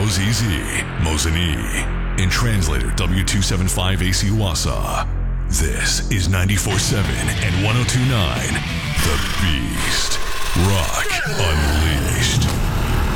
Moziz, Mozini, and translator W275AC Wasa. This is 94.7 and 102.9, The